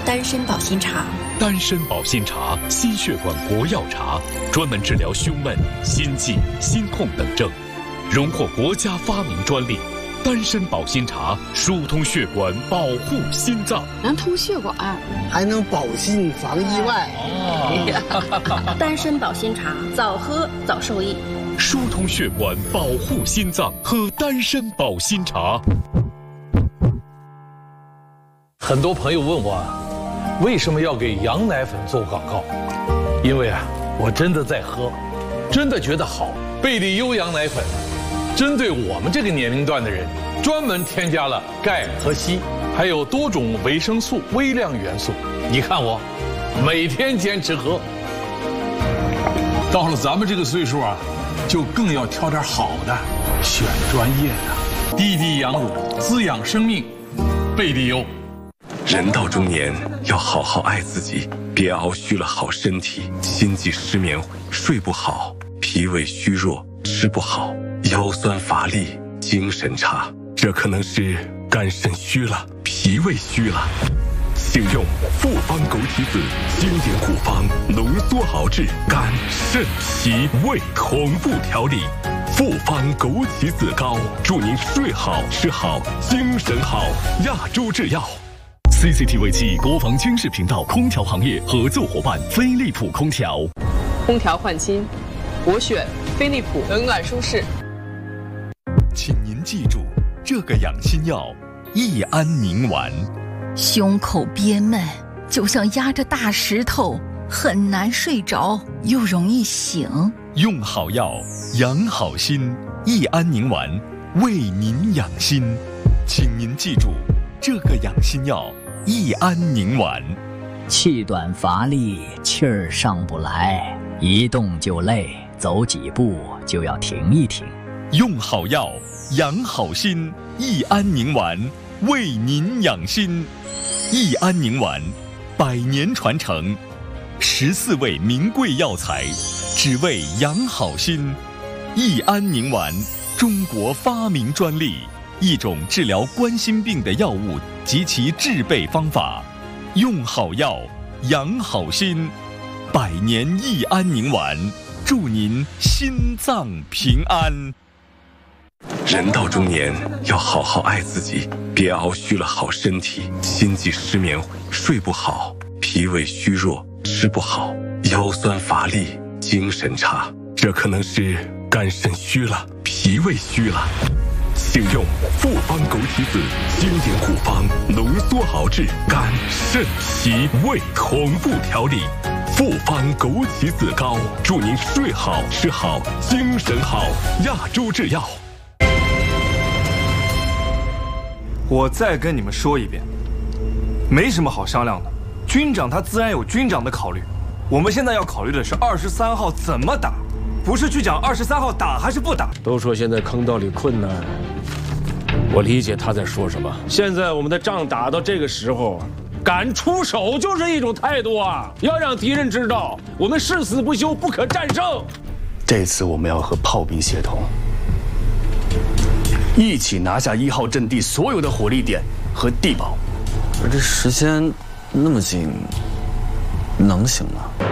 丹参保心茶。 丹参保心茶，心血管国药茶，专门治疗胸闷、心悸、心痛等症，荣获国家发明专利。丹参保心茶疏通血管，保护心脏， 能通血管， 还能保心防意外。 丹参保心茶，早喝早受益。 疏通血管，保护心脏，喝丹参保心茶。 很多朋友问我，为什么要给羊奶粉做广告？因为我真的在喝，真的觉得好。贝利优羊奶粉针对我们这个年龄段的人，专门添加了钙和硒，还有多种维生素、微量元素。你看我，每天坚持喝。 到了咱们这个岁数就更要挑点好的，选专业的。滴滴羊乳，滋养生命，贝利优。 人到中年，要好好爱自己，别熬虚了好身体。心悸失眠，睡不好，脾胃虚弱，吃不好，腰酸乏力，精神差，这可能是肝肾虚了，脾胃虚了。请用复方枸杞子经典古方浓缩熬制肝肾脾胃同步调理。复方枸杞子膏，祝您睡好吃好精神好。亚洲制药。CCTV 7国防军事频道空调行业合作伙伴飞利浦空调。 空调换新，我选飞利浦，冷暖舒适。 请您记住这个养心药：益安宁丸。 胸口憋闷，就像压着大石头，很难睡着，又容易醒。 用好药，养好心。益安宁丸，为您养心。请您记住这个养心药：益安宁丸。 气短乏力，气儿上不来，一动就累，走几步就要停一停。 用好药，养好心。益安宁丸，为您养心。益安宁丸，100年传承，14味名贵药材，只为养好心。益安宁丸，中国发明专利，一种治疗冠心病的药物及其制备方法。用好药，养好心。100年益安宁丸，祝您心脏平安。人到中年，要好好爱自己，别熬虚了好身体。心悸失眠，睡不好，脾胃虚弱，吃不好，腰酸乏力，精神差，这可能是肝肾虚了，脾胃虚了。请用复方枸杞子经典古方浓缩熬制肝肾脾胃同步调理。复方枸杞子膏，祝您睡好吃好精神好。亚洲制药。 我再跟你们说一遍，没什么好商量的。军长他自然有军长的考虑，我们现在要考虑的是23号怎么打，不是去讲23号打还是不打。 都说现在坑道里困难，我理解他在说什么。现在我们的仗打到这个时候，敢出手就是一种态度啊！要让敌人知道我们誓死不休，不可战胜。 这次我们要和炮兵协同，一起拿下1号阵地所有的火力点和地堡。 而这时间那么近，能行吗？